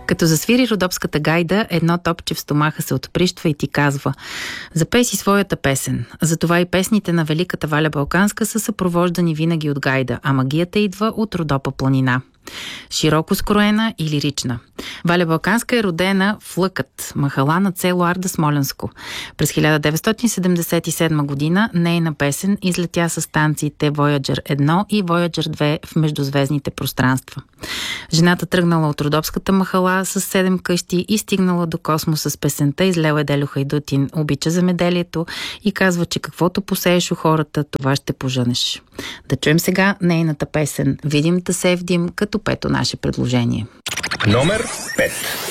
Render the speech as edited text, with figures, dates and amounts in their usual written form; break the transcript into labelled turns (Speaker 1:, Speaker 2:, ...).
Speaker 1: Като засвири родопската гайда, едно топче в стомаха се отприщва и ти казва: запей си своята песен. Затова и песните на великата Валя Балканска са съпровождани винаги от гайда, а магията идва от Родопа планина. Широко скроена и лирична. Валя Балканска е родена в Лъкът, махала на село Арда Смолянско. През 1977 година нейна песен излетя с станциите Voyager 1 и Voyager 2 в междузвездните пространства. Жената тръгнала от родопската махала с 7 къщи и стигнала до космоса с песента "Излел е Делю Хайдутин", обича земеделието и казва, че каквото посееш у хората, това ще пожънеш. Да чуем сега нейната песен "Видим да се вдим" като пето наше предложение.
Speaker 2: Номер 5.